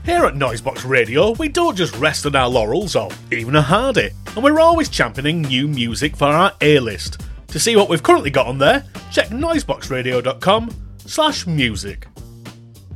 Here at Noisebox Radio, we don't just rest on our laurels or even a hardy, and we're always championing new music for our A-list. To see what we've currently got on there, check noiseboxradio.com/music.